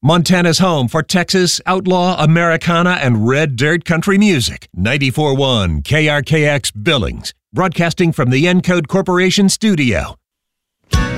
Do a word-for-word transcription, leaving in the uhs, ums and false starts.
Montana's home for Texas, outlaw, Americana, and red dirt country music. ninety-four point one K R K X Billings, broadcasting from the Encode Corporation studio.